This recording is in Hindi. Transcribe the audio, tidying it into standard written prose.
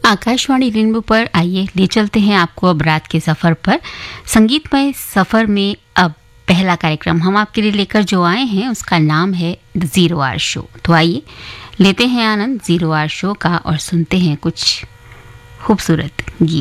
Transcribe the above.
आकाशवाणी रेनबो पर आइए ले चलते हैं आपको अब रात के सफर पर। संगीतमय सफर में अब पहला कार्यक्रम हम आपके लिए लेकर जो आए हैं उसका नाम है जीरो आवर शो। तो आइए लेते हैं आनंद जीरो आवर शो का और सुनते हैं कुछ खूबसूरत गीत।